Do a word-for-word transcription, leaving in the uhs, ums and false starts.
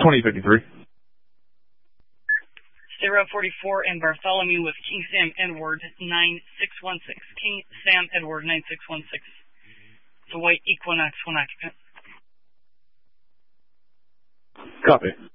twenty fifty-three. Stay Route forty-four and Bartholomew with King Sam Edward nine six one six. King Sam Edward nine six one six. The White Equinox, one occupant. Copy.